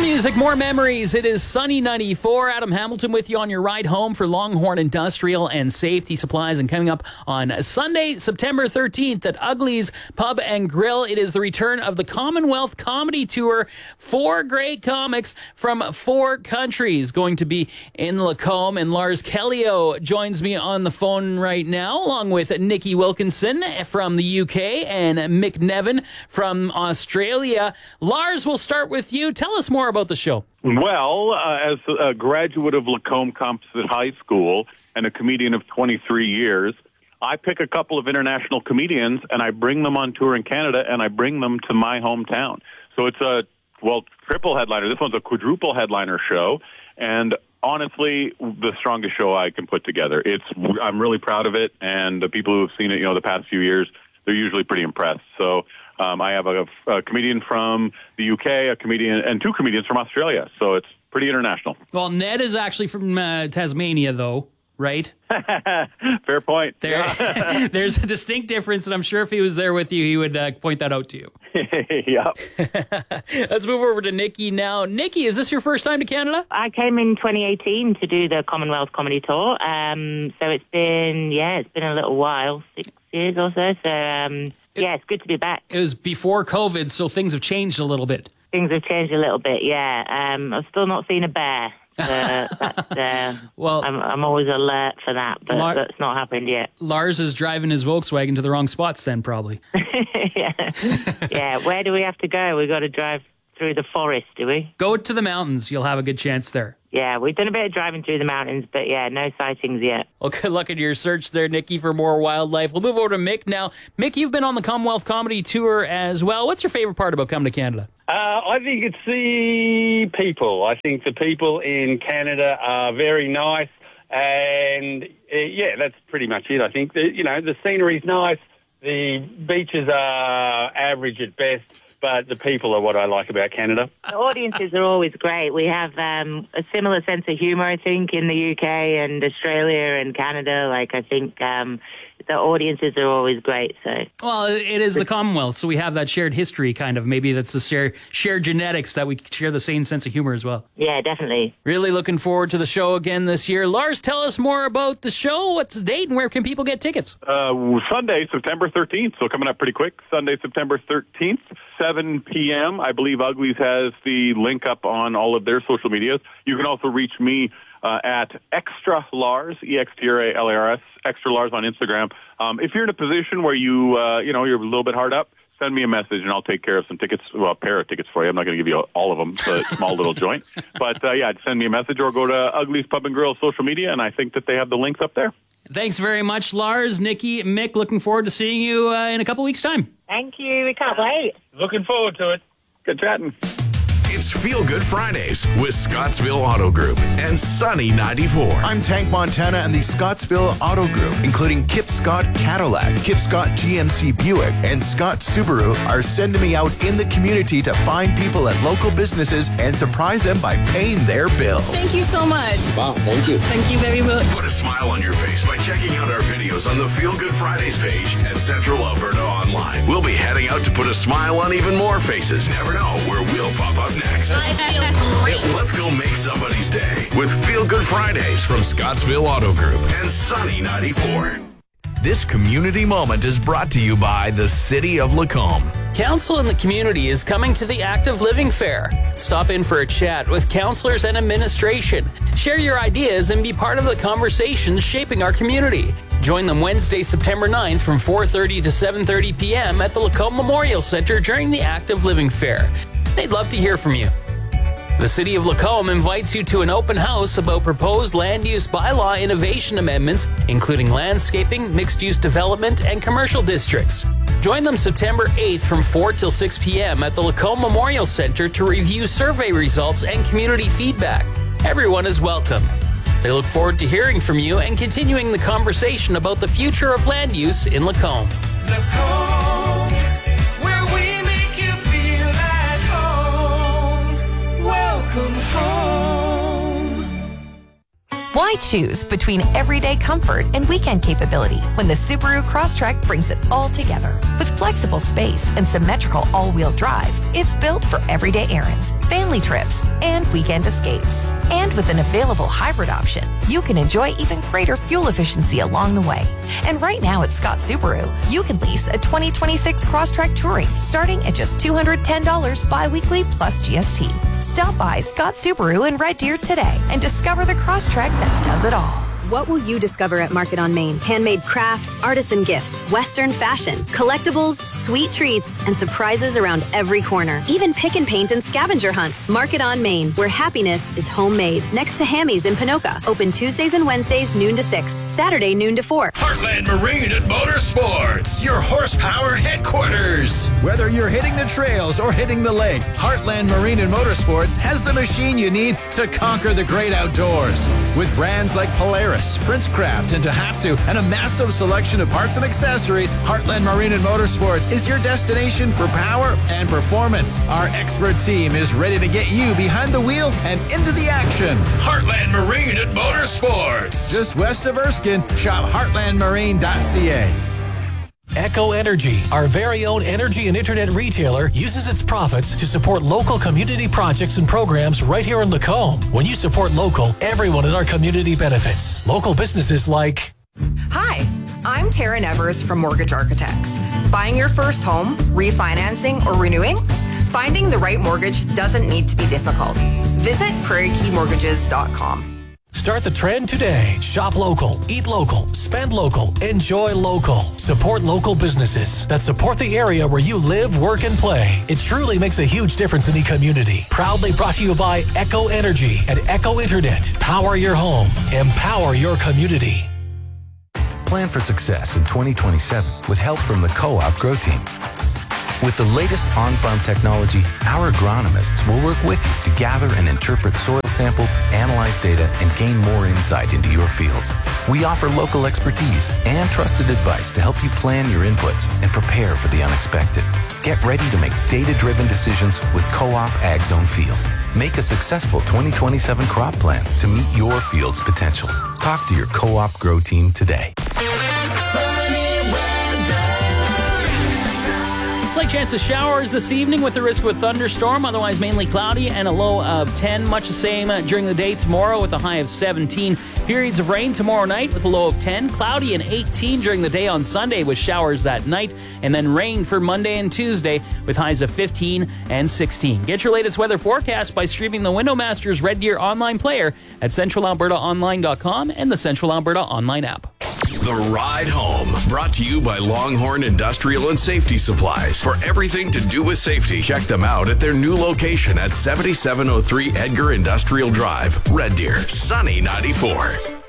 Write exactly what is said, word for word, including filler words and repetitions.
music, more memories. It is Sunny ninety-four. Adam Hamilton with you on your ride home for Longhorn Industrial and Safety Supplies. And coming up on Sunday, September thirteenth at Ugly's Pub and Grill, it is the return of the Commonwealth Comedy Tour. Four great comics from four countries going to be in Lacombe. And Lars Kellio joins me on the phone right now, along with Nikki Wilkinson from the U K and Mick Nevin from Australia. Lars, we'll start with you. Tell us more about the show. Well, uh, as a graduate of Lacombe Composite High School and a comedian of twenty-three years, I pick a couple of international comedians and I bring them on tour in Canada and I bring them to my hometown. So it's a, well, triple headliner. This one's a quadruple headliner show. And honestly, the strongest show I can put together. It's, I'm really proud of it. And the people who have seen it, you know, the past few years, they're usually pretty impressed. So Um, I have a, a comedian from the U K, a comedian, and two comedians from Australia. So it's pretty international. Well, Ned is actually from uh, Tasmania, though, right? Fair point. There, yeah. There's a distinct difference, and I'm sure if he was there with you, he would uh, point that out to you. Yep. Let's move over to Nikki now. Nikki, is this your first time to Canada? I came in twenty eighteen to do the Commonwealth Comedy Tour. Um, so it's been, yeah, it's been a little while, six years or so. So, um, yeah, it's good to be back. It was before COVID, so things have changed a little bit. Things have changed a little bit, yeah. Um, I've still not seen a bear. Uh, that's, uh, well, I'm, I'm always alert for that, but Lar- that's not happened yet. Lars is driving his Volkswagen to the wrong spots then, probably. yeah. yeah, where do we have to go? We've got to drive through the forest, do we? Go to the mountains. You'll have a good chance there. Yeah, we've done a bit of driving through the mountains, but yeah, no sightings yet. Well, good luck in your search there, Nikki, for more wildlife. We'll move over to Mick now. Mick, you've been on the Commonwealth Comedy Tour as well. What's your favorite part about coming to Canada? Uh, I think it's the people. I think the people in Canada are very nice, and uh, yeah, that's pretty much it. I think the, you know the scenery's nice, the beaches are average at best, but the people are what I like about Canada. The audiences are always great. We have um, a similar sense of humour, I think, in the U K and Australia and Canada. Like, I think um, the audiences are always great. So, well, it is the Commonwealth, so we have that shared history, kind of. Maybe that's the shared, shared genetics that we share the same sense of humor as well. Yeah, definitely. Really looking forward to the show again this year. Lars, tell us more about the show. What's the date and where can people get tickets? Uh, Sunday, September thirteenth. So coming up pretty quick. Sunday, September thirteenth, seven p.m. I believe Uglies has the link up on all of their social medias. You can also reach me uh, at Extra Lars, E X T R A L A R S, Extra Lars on Instagram. Um, if you're in a position where you, uh, you know, you're a little bit hard up, send me a message and I'll take care of some tickets, well, a pair of tickets for you. I'm not going to give you all of them. It's a small little joint. But, uh, yeah, send me a message or go to Ugly's Pub and Grill social media, and I think that they have the links up there. Thanks very much, Lars, Nikki, Mick. Looking forward to seeing you uh, in a couple weeks' time. Thank you. We can't wait. Looking forward to it. Good chatting. It's Feel Good Fridays with Scottsville Auto Group and Sunny ninety-four. I'm Tank Montana and the Scottsville Auto Group, including Kip Scott Cadillac, Kip Scott G M C Buick, and Scott Subaru, are sending me out in the community to find people at local businesses and surprise them by paying their bill. Thank you so much. Wow, thank you. Thank you very much. Put a smile on your face by checking out our videos on the Feel Good Fridays page at Central Alberta Online. We'll be heading out to put a smile on even more faces. Never know where we'll pop up next. I feel great. Let's go make somebody's day with Feel Good Fridays from Scottsville Auto Group and Sunny ninety-four. This community moment is brought to you by the City of Lacombe. Council in the community is coming to the Active Living Fair. Stop in for a chat with counselors and administration. Share your ideas and be part of the conversation shaping our community. Join them Wednesday, September ninth from four thirty to seven thirty p.m. at the Lacombe Memorial Centre during the Active Living Fair. They'd love to hear from you. The City of Lacombe invites you to an open house about proposed land use bylaw innovation amendments, including landscaping, mixed-use development, and commercial districts. Join them September eighth from four till six p.m. at the Lacombe Memorial Centre to review survey results and community feedback. Everyone is welcome. They look forward to hearing from you and continuing the conversation about the future of land use in Lacombe. Lacombe, where we make you feel at home. Welcome home. Why Why choose between everyday comfort and weekend capability when the Subaru Crosstrek brings it all together? With flexible space and symmetrical all-wheel drive, it's built for everyday errands, family trips, and weekend escapes. And with an available hybrid option, you can enjoy even greater fuel efficiency along the way. And right now at Scott Subaru, you can lease a twenty twenty-six Crosstrek Touring starting at just two hundred ten dollars bi-weekly plus G S T. Stop by Scott Subaru in Red Deer today and discover the Crosstrek that does it all. What will you discover at Market on Main? Handmade crafts, artisan gifts, Western fashion, collectibles, sweet treats, and surprises around every corner. Even pick and paint and scavenger hunts. Market on Main, where happiness is homemade. Next to Hammy's in Pinoca. Open Tuesdays and Wednesdays, noon to six. Saturday, noon to four. Heartland Marine and Motorsports, your horsepower headquarters. Whether you're hitting the trails or hitting the lake, Heartland Marine and Motorsports has the machine you need to conquer the great outdoors. With brands like Polaris, Princecraft, and Tohatsu, and a massive selection of parts and accessories, Heartland Marine and Motorsports is your destination for power and performance. Our expert team is ready to get you behind the wheel and into the action. Heartland Marine and Motorsports. Just west of Erskine, shop heartland marine dot c a. Echo Energy, our very own energy and internet retailer, uses its profits to support local community projects and programs right here in Lacombe. When you support local, everyone in our community benefits. Local businesses like... Hi, I'm Taryn Evers from Mortgage Architects. Buying your first home, refinancing, or renewing? Finding the right mortgage doesn't need to be difficult. Visit prairie key mortgages dot com. Start the trend today. Shop local, eat local, spend local, enjoy local. Support local businesses that support the area where you live, work, and play. It truly makes a huge difference in the community. Proudly brought to you by Echo Energy and Echo Internet. Power your home. Empower your community. Plan for success in twenty twenty-seven with help from the Co-op Grow Team. With the latest on-farm technology, our agronomists will work with you to gather and interpret soil samples, analyze data, and gain more insight into your fields. We offer local expertise and trusted advice to help you plan your inputs and prepare for the unexpected. Get ready to make data-driven decisions with Co-op AgZone Field. Make a successful twenty twenty-seven crop plan to meet your field's potential. Talk to your Co-op Grow Team today. Slight chance of showers this evening with the risk of a thunderstorm. Otherwise mainly cloudy and a low of ten. Much the same during the day tomorrow with a high of seventeen. Periods of rain tomorrow night with a low of ten. Cloudy and eighteen during the day on Sunday with showers that night. And then rain for Monday and Tuesday with highs of fifteen and sixteen. Get your latest weather forecast by streaming the Window Masters Red Deer online player at central alberta online dot com and the Central Alberta online app. The Ride Home, brought to you by Longhorn Industrial and Safety Supplies. For everything to do with safety, check them out at their new location at seventy-seven oh three Edgar Industrial Drive, Red Deer, Sunny ninety-four.